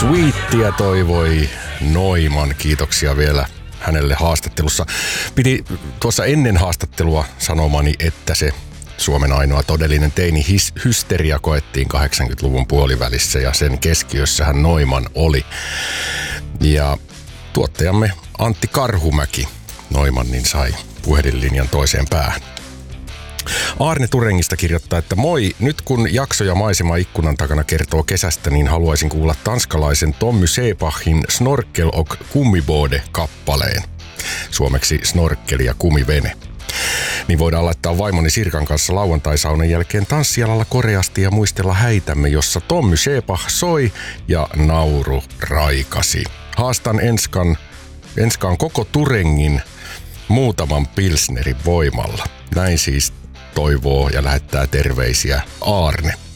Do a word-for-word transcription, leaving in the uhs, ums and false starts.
Sweetia toivoi Noiman. Kiitoksia vielä hänelle haastattelussa. Piti tuossa ennen haastattelua sanomani, että se Suomen ainoa todellinen teini-hysteria koettiin kahdeksankymmentäluvun puolivälissä ja sen keskiössähän Noiman oli. Ja tuottajamme Antti Karhumäki Noimannin sai puhelinlinjan toiseen päähän. Aarne Turengista kirjoittaa, että moi, nyt kun jakso ja maisema ikkunan takana kertoo kesästä, niin haluaisin kuulla tanskalaisen Tommy Sebachin Snorkel och Kummibåde-kappaleen. Suomeksi snorkkeli ja kumivene. Niin voidaan laittaa vaimoni Sirkan kanssa lauantaisaunan jälkeen tanssialalla koreasti ja muistella häitämme, jossa Tommy Sebach soi ja nauru raikasi. Haastan enskan, enskaan koko Turengin muutaman pilsnerin voimalla. Näin siis toivoo ja lähettää terveisiä Aarne.